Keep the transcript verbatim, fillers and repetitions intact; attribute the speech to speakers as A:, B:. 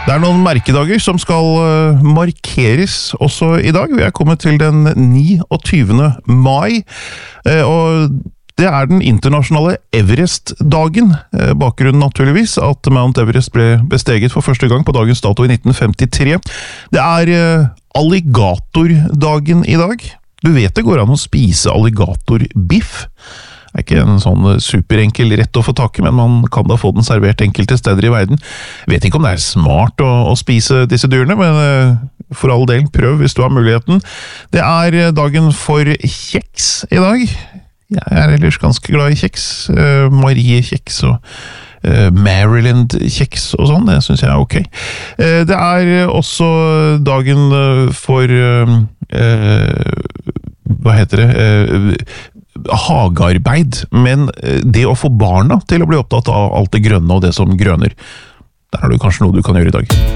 A: Det er noen merkedager som skal uh, markeres også i dag. Vi er kommet til den niogtyvende mai, uh, og det er den internasjonale Everest-dagen. Uh, bakgrunnen naturligvis at Mount Everest ble besteget for første gang på dagens dato i nitten femtitre. Det er uh, alligatordagen i dag. Du vet det går an å spise alligatorbiff. Det er ikke en sånn superenkel rett å få tak i, men man kan da få den servert enkelte steder i verden. Jeg vet ikke om det er smart å, å spise disse dyrene, men uh, for all del, prøv hvis du har muligheten. Det er dagen for kjeks i dag. Jeg er ellers ganske glad i kjeks. Uh, Marie-kjeks og uh, Maryland-kjeks og sånn, det synes jeg er ok. Uh, det er også dagen for uh, uh, hva heter det? Uh, hagearbeid, men det å få barna til å bli opptatt av alt det grønne og det som grønner, der har du kanskje noe du kan gjøre i dag.